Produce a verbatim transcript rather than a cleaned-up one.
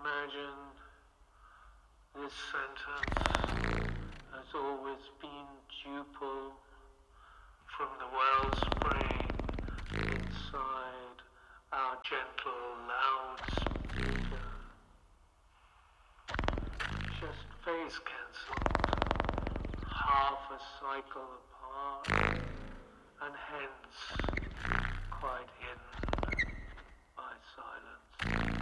Imagine this sentence has always been duple from the wellspring inside our gentle loudspeaker. Just phase cancelled, half a cycle apart, and hence quite hidden by silence.